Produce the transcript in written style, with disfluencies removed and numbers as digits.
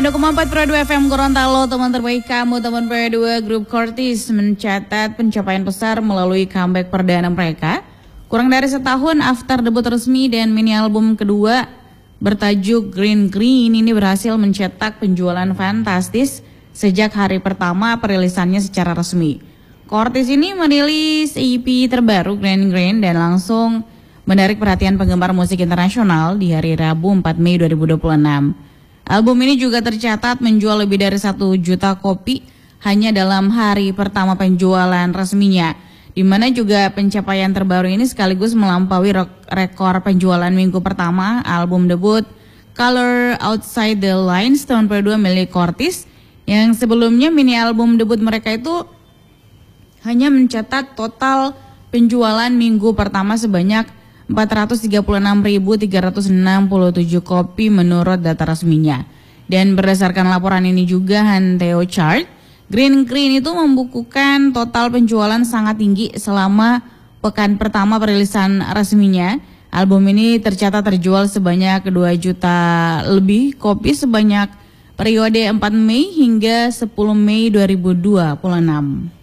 92,4 Pro 2 FM Gorontalo, teman terbaik kamu, teman Pro 2 Grup Cortis mencatat pencapaian besar melalui comeback perdana mereka. Kurang dari setahun after debut resmi dan mini album kedua bertajuk Green Green ini berhasil mencetak penjualan fantastis sejak hari pertama perilisannya secara resmi. Cortis ini merilis EP terbaru Green Green dan langsung menarik perhatian penggemar musik internasional di hari Rabu 4 Mei 2026. Album ini juga tercatat menjual lebih dari 1 juta kopi hanya dalam hari pertama penjualan resminya, di mana juga pencapaian terbaru ini sekaligus melampaui rekor penjualan minggu pertama album debut Color Outside the Lines tahun 2002 milik Cortis, yang sebelumnya mini album debut mereka itu hanya mencatat total penjualan minggu pertama sebanyak 436.367 kopi menurut data resminya. Dan berdasarkan laporan ini juga Hanteo Chart, Green Green itu membukukan total penjualan sangat tinggi selama pekan pertama perilisan resminya. Album ini tercatat terjual sebanyak 2 juta lebih kopi sebanyak periode 4 Mei hingga 10 Mei 2026.